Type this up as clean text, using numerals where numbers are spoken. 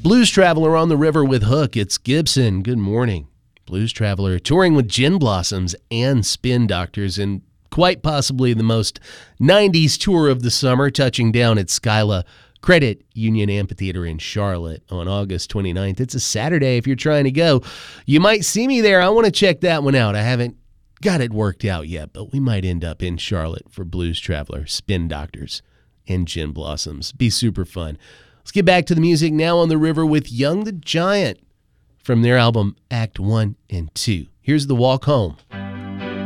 Blues Traveler on the river with Hook. It's Gibson. Good morning. Blues Traveler touring with Gin Blossoms and Spin Doctors, and quite possibly the most 90s tour of the summer, touching down at Skyla Credit Union Amphitheater in Charlotte on August 29th. It's a Saturday if you're trying to go. You might see me there. I want to check that one out. I haven't got it worked out yet, but we might end up in Charlotte for Blues Traveler, Spin Doctors, and Gin Blossoms. Be super fun. Let's get back to the music now on the river with Young the Giant from their album Act 1 and 2. Here's The Walk Home.